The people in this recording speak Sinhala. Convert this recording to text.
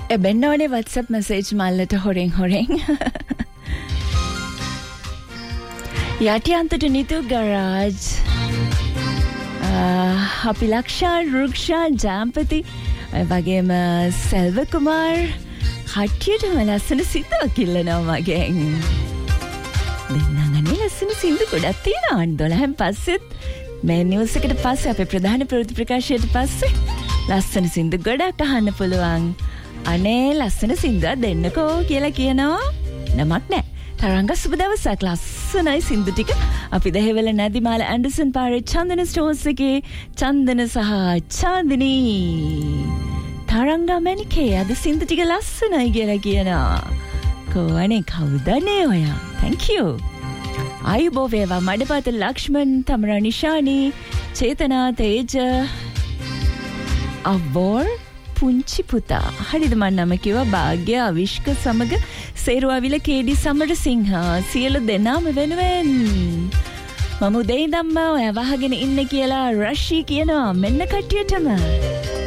එබෙන්නෝනේ WhatsApp message මල්ලට හොරෙන් යටියන්තට නිතු ගරාජ් අපි ලක්ෂා රුක්ෂා ජාම්පති වගේම සෙල්ව කුමාර් කට්ටියටම ලස්සන සිතක් ඉල්ලනවා මගෙන් දෙන්නගනේ ලස්සන සින්දු ගොඩක් තියෙනවා 12න් පස්සෙත් මේ නිවුස් එකට පස්සේ අපේ ප්‍රධාන ප්‍රවෘත්ති ප්‍රකාශයට පස්සේ ලස්සන සින්දු ගොඩක් අහන්න පුළුවන් අනේ ලස්සන සින්දුවක් දෙන්නකෝ කියලා කියනවා නමක් නැහැ තරංග සුබ දවසක් ලස්සනයි සින්දු ටික අපි දෙහෙවල නදිමාල ඇන්ඩර්සන් පාරේ චන්දන ස්ටෝර්ස් එකේ චන්දන සහ චාන්දිනී තරංග මැනිකේ අද සින්දු ටික ලස්සනයි කියලා කියනවා කොහොනේ කවුදනේ ඔයා thank you ආයුබෝ වේවා මඩපත ලක්ෂ්මන් තමරා නිශානි චේතනා තේජ අවෝර් පුංචි පුතා හරිද මන් නම කිව්වා භාග්‍ය අවිෂ්ක සමග සේරුවාවිල කේඩි සමරසිංහ සියලු දෙනාම වෙනුවෙන් මම උදේ ඉඳන්ම ඔයා වහගෙන ඉන්න කියලා රෂී කියනවා මෙන්න කට්ටියටම